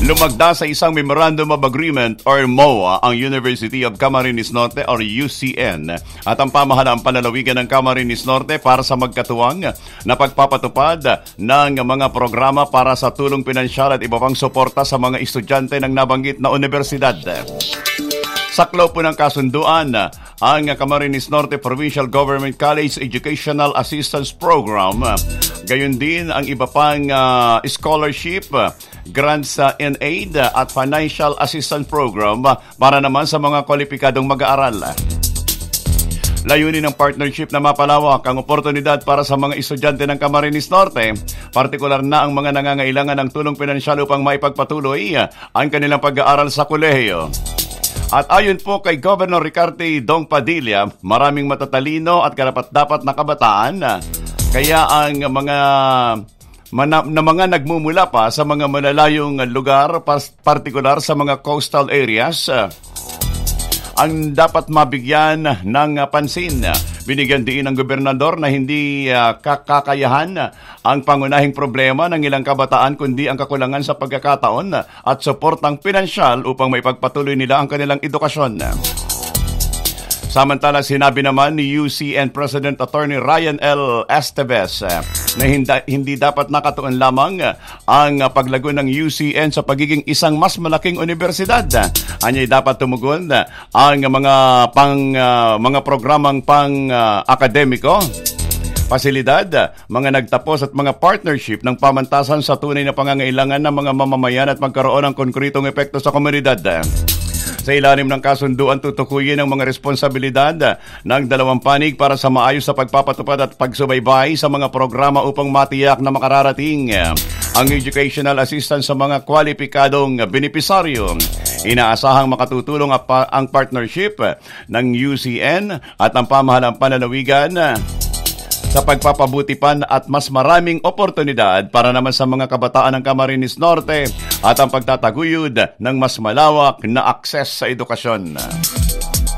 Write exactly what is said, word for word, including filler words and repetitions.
Lumagda sa isang Memorandum of Agreement or M O A ang University of Camarines Norte or U C N at ang pamahalaang panlalawigan ng Camarines Norte para sa magkatuwang na pagpapatupad ng mga programa para sa tulong pinansyal at iba pang suporta sa mga estudyante ng nabanggit na universidad. Saklaw po ng kasunduan ang Camarines Norte Provincial Government College Educational Assistance Program. Gayon din ang iba pang uh, scholarship, grants uh, and aid at financial assistance program para naman sa mga kwalipikadong mag-aaral. Layunin ng partnership na mapalawak ang oportunidad para sa mga estudyante ng Camarines Norte, partikular na ang mga nangangailangan ng tulong pinansyal upang maipagpatuloy ang kanilang pag-aaral sa kolehiyo. At ayon po kay Governor Ricarte Dong Padilla, maraming matatalino at karapat-dapat na kabataan, kaya ang mga mana, na mga nagmumula pa sa mga malalayong lugar, partikular sa mga coastal areas, ang dapat mabigyan ng pansin. Binigyan din ng gobernador na hindi uh, kakakayahan ang pangunahing problema ng ilang kabataan kundi ang kakulangan sa pagkakataon at suportang pinansyal upang maipagpatuloy nila ang kanilang edukasyon. Samantala, sinabi naman ni U C N President Attorney Ryan L. Esteves na hindi, hindi dapat nakatuon lamang ang paglago ng U C N sa pagiging isang mas malaking universidad. Anya'y dapat tumugon ang mga pang uh, mga programang pang uh, akademiko, pasilidad, mga nagtapos at mga partnership ng pamantasan sa tunay na pangangailangan ng mga mamamayan at magkaroon ng konkretong epekto sa komunidad. Sa ilalim ng kasunduan, tutukuyin ang mga responsibilidad ng dalawang panig para sa maayos sa pagpapatupad at pagsubaybay sa mga programa upang matiyak na makararating ang educational assistance sa mga kwalipikadong benepisaryo. Inaasahang makatutulong ang partnership ng U C N at ang pamahalang panlalawigan sa pagpapabuti pa at mas maraming oportunidad para naman sa mga kabataan ng Camarines Norte at ang pagtataguyod ng mas malawak na akses sa edukasyon.